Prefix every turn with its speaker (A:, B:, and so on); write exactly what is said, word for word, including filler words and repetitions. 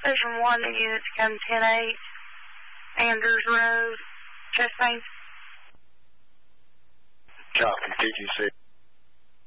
A: Station one, the units come ten eight, Anders Road, Chastain.
B: Copy, T G C.